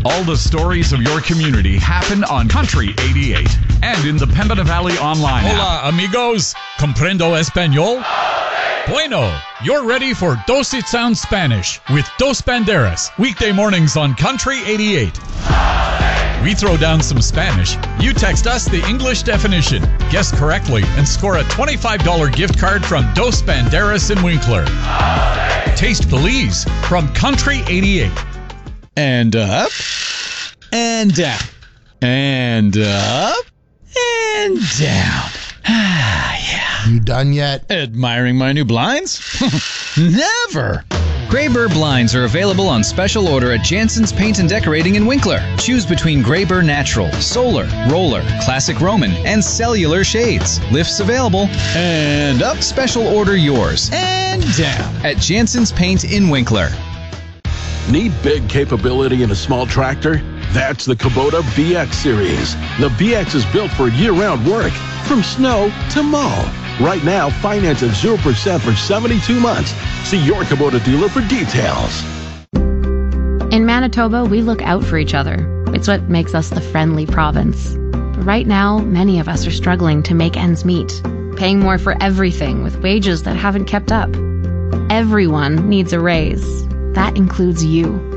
All the stories of your community happen on Country 88 and in the Pembina Valley online app. Hola, amigos. Comprendo español? Bueno, you're ready for Dos It Sounds Spanish with Dos Banderas, weekday mornings on Country 88. We throw down some Spanish. You text us the English definition, guess correctly, and score a $25 gift card from Dos Banderas in Winkler. Taste Belize from Country 88. And up, and down, and up, and down. Yeah. You done yet? Admiring my new blinds? Never! Graybur blinds are available on special order at Jansen's Paint and Decorating in Winkler. Choose between Graybur Natural, Solar, Roller, Classic Roman, and Cellular shades. Lifts available. And up, Special order yours and down. at Jansen's Paint in Winkler. Need big capability in a small tractor? That's the Kubota BX series. The BX is built for year-round work, from snow to mow. Right now, finance at 0% for 72 months. See your Kubota dealer for details. In Manitoba, we look out for each other. It's what makes us the friendly province. But right now, many of us are struggling to make ends meet, paying more for everything with wages that haven't kept up. Everyone needs a raise. That includes you.